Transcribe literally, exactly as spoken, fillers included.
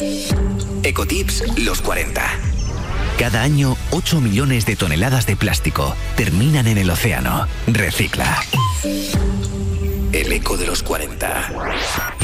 Ecotips los cuarenta. Cada año, ocho millones de toneladas de plástico terminan en el océano. Recicla. El eco de los cuarenta.